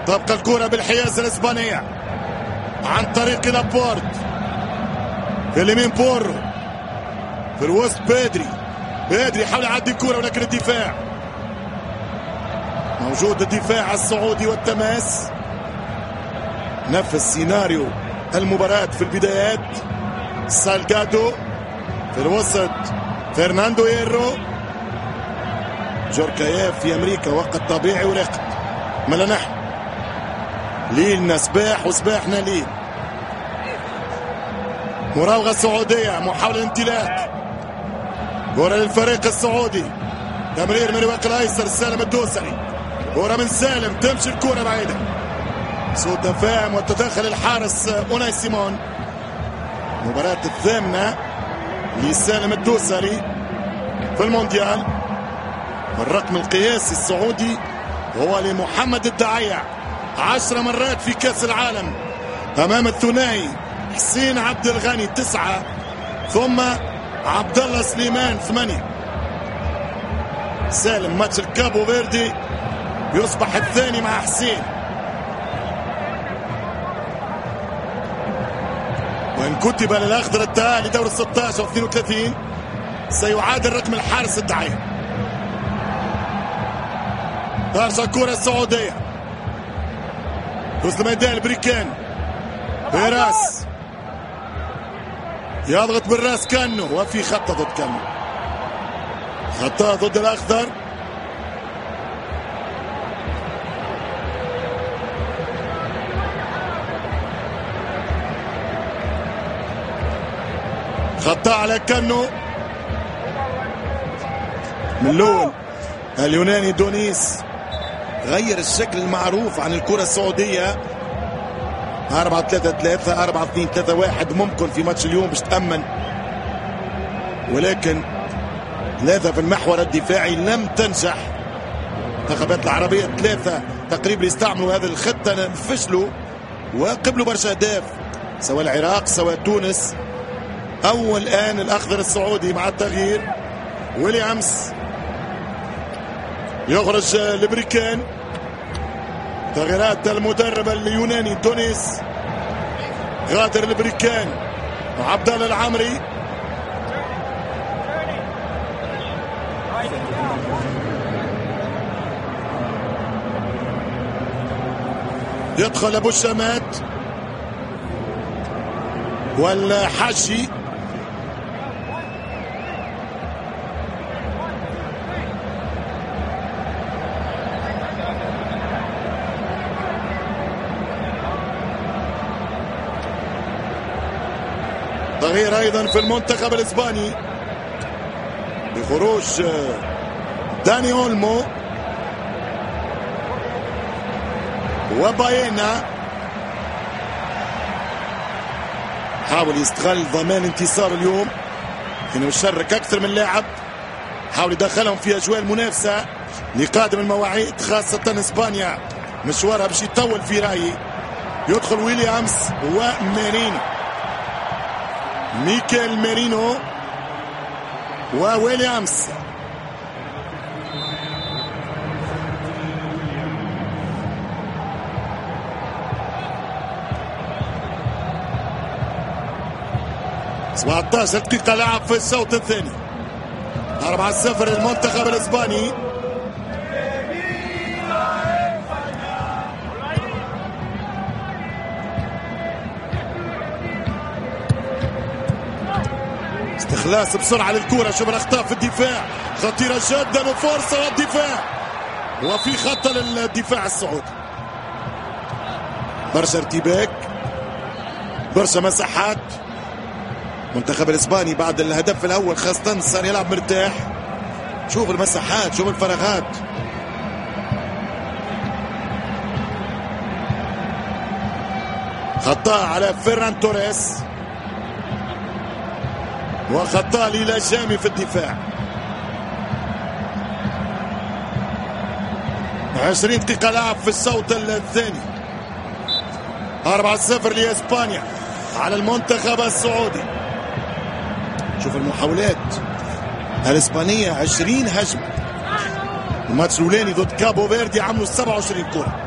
تبقى الكرة بالحيازة الإسبانية عن طريق لابورت، في اليمين بورو، في الوسط بيدري يحاول يعدي الكرة، ولكن الدفاع موجود، الدفاع السعودي والتماس. نفس سيناريو المباراة في البدايات. سالجادو في الوسط، فرناندو هيرو، جوركايف في أمريكا، وقت طبيعي ورقد ملا نحن ليلنا سباح وسباحنا ليل. مراوغة سعودية، محاولة امتلاك، كرة للفريق السعودي، تمرير من الواقع الايسر سالم الدوسري، كرة من سالم، تمشي الكرة بعيدة، سوء تفاهم وتدخل الحارس اوناي سيمون. مباراة الثامنة لسالم الدوسري في المونديال. الرقم القياسي السعودي هو لمحمد الدعيع، 10 مرات في كأس العالم أمام الثنائي حسين عبد الغني 9، ثم عبد الله سليمان 8. سالم ماتش الكابو فيردي يصبح الثاني مع حسين، وإن كتب للأخضر التأهل لدور 16 و32 سيعادل رقم الحارس الدعيع. ترجع الكرة السعودية، وسط الميدان البريكان، براس يضغط بالراس كانو، وفي خطة ضد كانو، خطة ضد الأخضر. خطة على كانو من الأول. اليوناني دونيس غير الشكل المعروف عن الكرة السعودية، 4-3-3 4-2-3-1 ممكن في ماتش اليوم باش تأمن، ولكن 3 في المحور الدفاعي لم تنجح. المنتخبات العربية 3 تقريبا يستعملوا هذه الخطة فشلوا وقبلوا برشا أهداف، سواء العراق سواء تونس. أول آن الأخضر السعودي مع التغيير، ويليامز يخرج لبريكان، تغييرات المدرب اليوناني دونيس، غادر البريكان وعبد الله العمري. يدخل ابو الشمات والحاشي، تغيير ايضا في المنتخب الاسباني بخروج داني اولمو وباينا. حاول يستغل ضمان انتصار اليوم، انه يشارك اكثر من لاعب، حاول يدخلهم في اجواء المنافسه لقادم المواعيد، خاصه اسبانيا مشوارها باش يطول في رايي. يدخل ويليامز وميرينو، ميكيل ميرينو وويليامز. سبعتاشر دقيقة لعب في الشوط الثاني، 4-0 للمنتخب الاسباني. استخلاص بسرعة للكرة، شوف الأخطاء في الدفاع خطيرة جدا، وفرصة للدفاع، وفي خطة للدفاع السعودي. برشا ارتباك، برشا مساحات. المنتخب الاسباني بعد الهدف الاول خاصة صار يلعب مرتاح. شوف المساحات، شوف الفراغات. خطأ على فيران توريس، وخطأ ليلا جامي في الدفاع. 20 دقيقة لعب في الشوط الثاني، 4-0 لإسبانيا على المنتخب السعودي. شوف المحاولات الإسبانية، 20 هجمة. الماتش الأولاني ضد كابو فيردي عملوا 27 كرة.